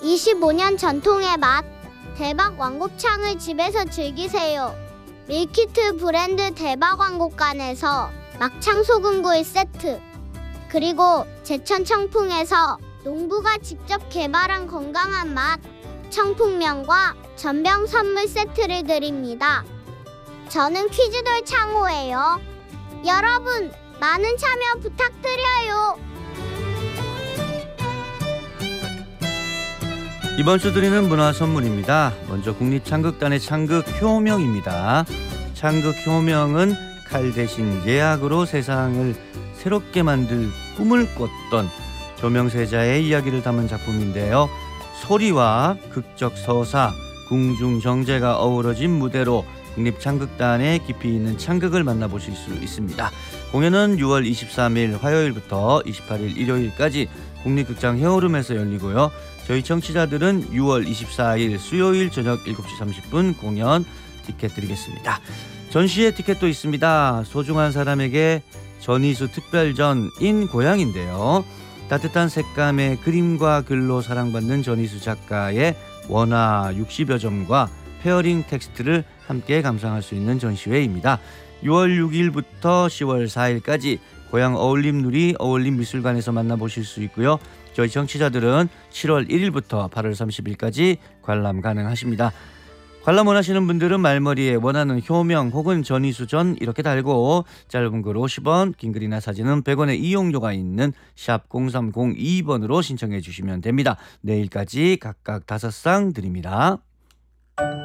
25년 전통의 맛, 대박 왕곱창을 집에서 즐기세요. 밀키트 브랜드 대박 왕곱간에서 막창 소금구이 세트, 그리고 제천 청풍에서 농부가 직접 개발한 건강한 맛, 청풍면과 전병 선물 세트를 드립니다. 저는 퀴즈돌 창호예요. 여러분, 많은 참여 부탁드려요. 이번 주 드리는 문화 선물입니다. 먼저 국립창극단의 창극효명입니다. 창극효명은 칼 대신 예약으로 세상을 새롭게 만들 꿈을 꿨던 조명세자의 이야기를 담은 작품인데요. 소리와 극적 서사, 궁중 정제가 어우러진 무대로 국립창극단의 깊이 있는 창극을 만나보실 수 있습니다. 공연은 6월 23일 화요일부터 28일 일요일까지 국립극장 헤어룸에서 열리고요. 저희 청취자들은 6월 24일 수요일 저녁 7시 30분 공연 티켓 드리겠습니다. 전시회 티켓도 있습니다. 소중한 사람에게 전이수 특별전인 고향인데요. 따뜻한 색감의 그림과 글로 사랑받는 전이수 작가의 원화 60여 점과 페어링 텍스트를 함께 감상할 수 있는 전시회입니다. 6월 6일부터 10월 4일까지 고향 어울림누리 어울림미술관에서 만나보실 수 있고요. 저희 청취자들은 7월 1일부터 8월 30일까지 관람 가능하십니다. 관람 원하시는 분들은 말머리에 원하는 효명 혹은 전이수전 이렇게 달고 짧은 글 50원, 긴 글이나 사진은 100원의 이용료가 있는 샵 0302번으로 신청해 주시면 됩니다. 내일까지 각각 5상 드립니다.